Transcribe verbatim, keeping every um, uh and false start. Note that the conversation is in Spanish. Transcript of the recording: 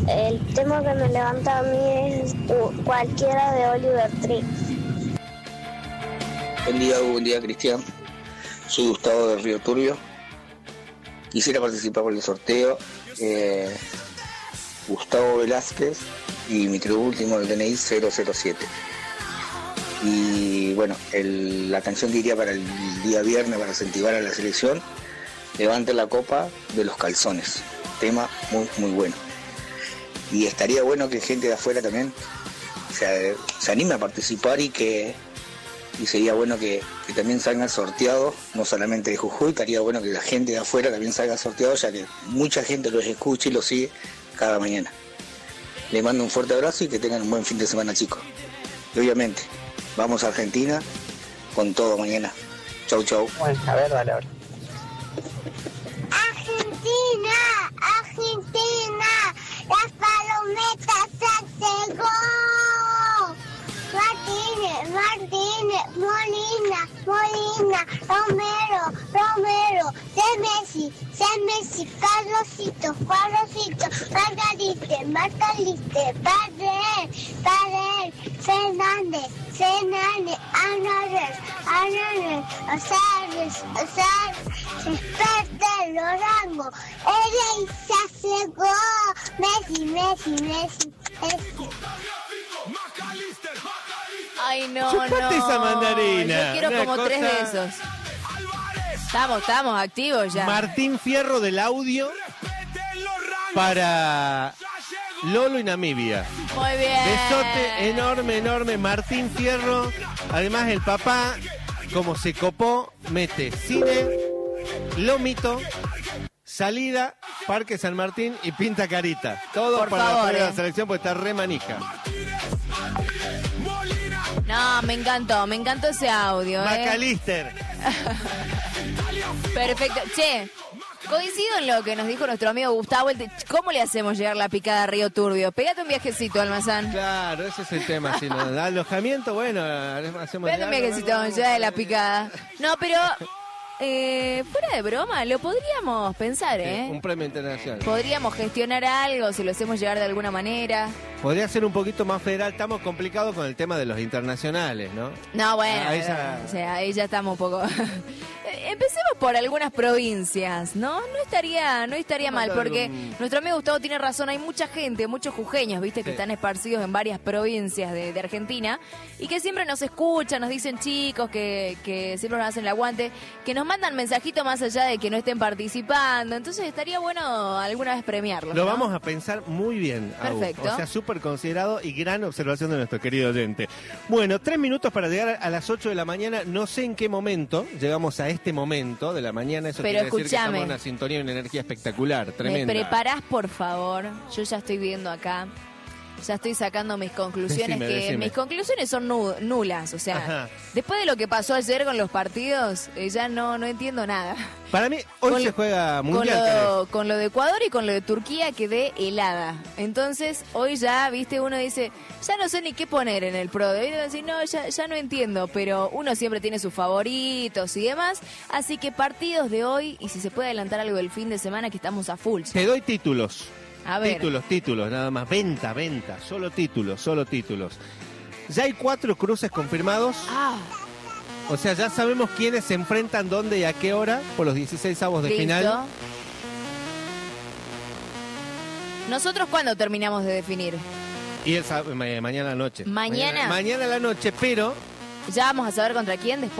El tema que me levanta a mí es uh, cualquiera de Oliver Tree. Buen día, buen día, Cristian. Soy Gustavo de Río Turbio. Quisiera participar por el sorteo. Eh, Gustavo Velázquez y mi tribu último, el D N I cero cero siete. Y bueno, el, la canción que iría para el día viernes para incentivar a la selección, Levante la copa de los calzones. Tema muy, muy bueno. Y estaría bueno que gente de afuera también se, se anime a participar y que y sería bueno que, que también salga sorteado, no solamente de Jujuy, estaría bueno que la gente de afuera también salga sorteado, ya que mucha gente los escucha y los sigue cada mañana. Les mando un fuerte abrazo y que tengan un buen fin de semana, chicos. Y obviamente, vamos a Argentina con todo mañana. Chau, chau. Bueno, a ver, dale, ahora. Argentina, Argentina, las palometas hacen gol. Martínez, Martínez, Molina, Molina, Romero, Romero, de Messi, de Messi, Carlosito, Carlosito, Margarite, Margarite, Padre, Padre, Fernández, Fernández, Álvarez, Álvarez, Osares, Osares, Despertar, Lorango, L se hace gol, Messi, Messi, Messi, Messi. Ay, no, Chupate no. esa mandarina. Yo quiero Una como cosa... tres de esos. Estamos, estamos activos ya. Martín Fierro del audio para Lolo y Namibia. Muy bien. Besote enorme, enorme. Martín Fierro. Además, el papá, como se copó, mete cine, lomito, salida, Parque San Martín y pinta carita. Todo Por para favor, la, eh. la selección porque está re manija. No, me encantó, me encantó ese audio. Macalister. ¿eh? Perfecto. Che, coincido en lo que nos dijo nuestro amigo Gustavo. ¿Cómo le hacemos llegar la picada a Río Turbio? Pégate un viajecito, Almazán. Claro, ese es el tema. Si nos da alojamiento, bueno, hacemos... Pégate un llegar, viajecito, bueno, ya de la picada. No, pero... Eh, fuera de broma, lo podríamos pensar, ¿eh? un premio internacional. Podríamos gestionar algo, si lo hacemos llegar de alguna manera. Podría ser un poquito más federal. Estamos complicados con el tema de los internacionales, ¿no? No, bueno, Ahí ya- o sea, ahí ya estamos un poco... Empecemos por algunas provincias, ¿no? No estaría, no estaría mal, porque algún- nuestro amigo Gustavo tiene razón, hay mucha gente, muchos jujeños, ¿viste? Que Sí. están esparcidos en varias provincias de, de Argentina y que siempre nos escuchan, nos dicen chicos, que, que siempre nos hacen el aguante, que nos mandan mensajitos más allá de que no estén participando, entonces estaría bueno alguna vez premiarlos, Lo ¿no? vamos a pensar muy bien, Agus. Perfecto. O sea, súper considerado y gran observación de nuestro querido oyente. Bueno, tres minutos para llegar a las ocho de la mañana. No sé en qué momento llegamos a este momento de la mañana. Eso Pero quiere decir que escúchame. estamos en una sintonía y una energía espectacular, ¿Me tremenda. preparás, por favor? Yo ya estoy viendo acá. Ya estoy sacando mis conclusiones, Decime, que decime. mis conclusiones son nu- nulas. O sea, Ajá. después de lo que pasó ayer con los partidos, eh, ya no, no entiendo nada. Para mí, hoy Con- se juega Con mundial. lo, con lo de Ecuador y con lo de Turquía quedé helada. Entonces, hoy ya, viste, uno dice, ya no sé ni qué poner en el pro. De hoy debo decir, no, ya, ya no entiendo, pero uno siempre tiene sus favoritos y demás. Así que partidos de hoy, y si se puede adelantar algo del fin de semana, que estamos a full. Te doy títulos. A ver. Títulos, títulos, nada más. Venta, venta. Solo títulos, solo títulos. Ya hay cuatro cruces confirmados. Ah, O sea, ya sabemos quiénes se enfrentan dónde y a qué hora por los dieciséis avos de listo. final. ¿Nosotros cuándo terminamos de definir? Y el sá- ma- mañana a la noche. ¿Mañana? Mañana, mañana a la noche, pero ¿Ya vamos a saber contra quién después?